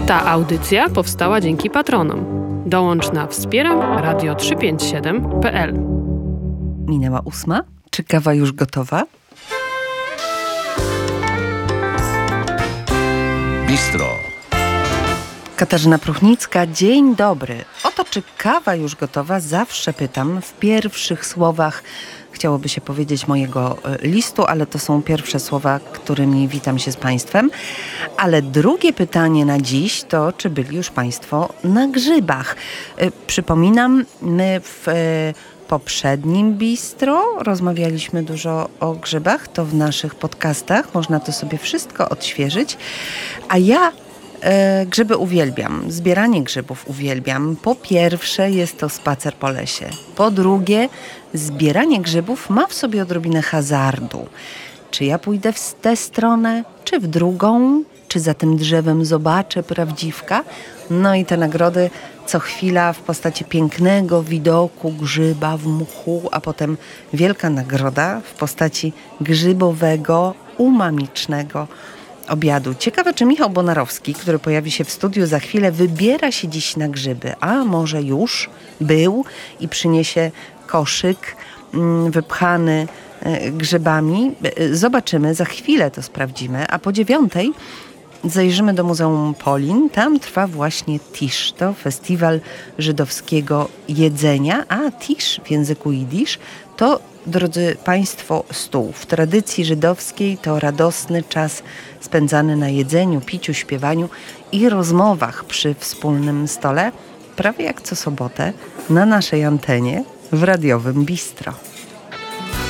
Ta audycja powstała dzięki patronom. Dołącz na wspieram radio357.pl. Minęła 8. Czy kawa już gotowa? Bistro. Katarzyna Pruchnicka, dzień dobry. O to, czy kawa już gotowa, zawsze pytam w pierwszych słowach, chciałoby się powiedzieć, mojego listu, ale to są pierwsze słowa, którymi witam się z Państwem. Ale drugie pytanie na dziś to, czy byli już Państwo na grzybach? Przypominam, my w poprzednim bistro rozmawialiśmy dużo o grzybach, to w naszych podcastach, można to sobie wszystko odświeżyć, a ja grzyby uwielbiam, zbieranie grzybów uwielbiam. Po pierwsze jest to spacer po lesie. Po drugie, zbieranie grzybów ma w sobie odrobinę hazardu. Czy ja pójdę w tę stronę, czy w drugą, czy za tym drzewem zobaczę prawdziwka? No i te nagrody co chwila w postaci pięknego widoku grzyba w mchu, a potem wielka nagroda w postaci grzybowego, umamicznego obiadu. Ciekawe, czy Michał Bonarowski, który pojawi się w studiu za chwilę, wybiera się dziś na grzyby, a może już był i przyniesie koszyk wypchany grzybami. Zobaczymy, za chwilę to sprawdzimy, a po 9:00 zajrzymy do Muzeum Polin. Tam trwa właśnie Tisz, to festiwal żydowskiego jedzenia, a Tisz w języku jidysz to, drodzy Państwo, stół. W tradycji żydowskiej to radosny czas spędzany na jedzeniu, piciu, śpiewaniu i rozmowach przy wspólnym stole, prawie jak co sobotę na naszej antenie w radiowym bistro.